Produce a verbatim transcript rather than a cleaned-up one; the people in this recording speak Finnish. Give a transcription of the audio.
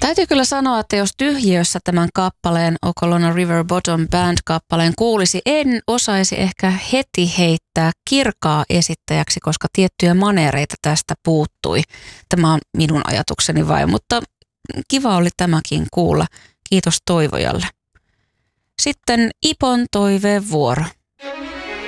Täytyy kyllä sanoa, että jos tyhjiössä tämän kappaleen Okolona River Bottom Band-kappaleen kuulisi, en osaisi ehkä heti heittää Kirkaa esittäjäksi, koska tiettyjä maneereita tästä puuttui. Tämä on minun ajatukseni vain, mutta kiva oli tämäkin kuulla. Kiitos Toivojalle. Sitten Ipon toiveen vuoro.